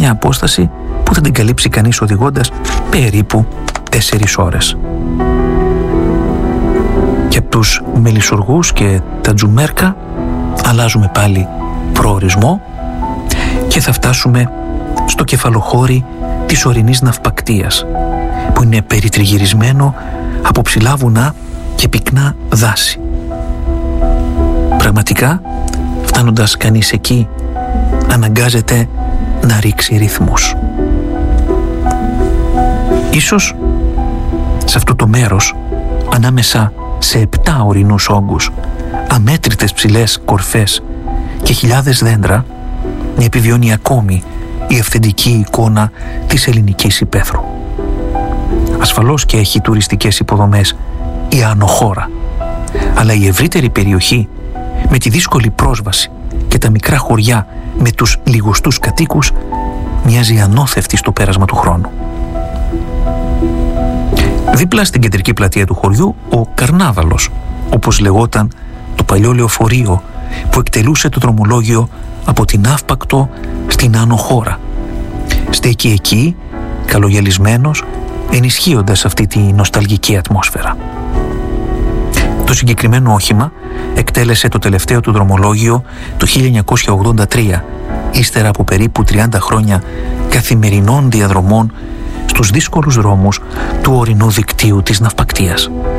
μια απόσταση που θα την καλύψει κανείς οδηγώντας περίπου 4 ώρες. Και από τους Μελισσοργούς και τα Τζουμέρκα αλλάζουμε πάλι προορισμό και θα φτάσουμε στο κεφαλοχώρι της ορεινής ναυπακτίας, που είναι περιτριγυρισμένο από ψηλά βουνά και πυκνά δάση. Πραγματικά, φτάνοντας κανείς εκεί, αναγκάζεται να ρίξει ρυθμούς. Ίσως σε αυτό το μέρος, ανάμεσα σε 7 ορεινούς όγκους, αμέτρητες ψηλές κορφές και χιλιάδες δέντρα, επιβιώνει ακόμη η αυθεντική εικόνα της ελληνικής υπαίθρου. Ασφαλώς και έχει τουριστικές υποδομές η άνω χώρα, αλλά η ευρύτερη περιοχή με τη δύσκολη πρόσβαση και τα μικρά χωριά με τους λιγοστούς κατοίκους μοιάζει ανώθευτη στο πέρασμα του χρόνου. Δίπλα στην κεντρική πλατεία του χωριού, ο Καρνάβαλος, όπως λεγόταν το παλιό λεωφορείο που εκτελούσε το δρομολόγιο από την Αύπακτο στην άνω χώρα, στέκει εκεί καλογιαλισμένος, ενισχύοντας αυτή τη νοσταλγική ατμόσφαιρα. Το συγκεκριμένο όχημα εκτέλεσε το τελευταίο του δρομολόγιο το 1983, ύστερα από περίπου 30 χρόνια καθημερινών διαδρομών στους δύσκολους δρόμους του ορεινού δικτύου της ναυπακτίας.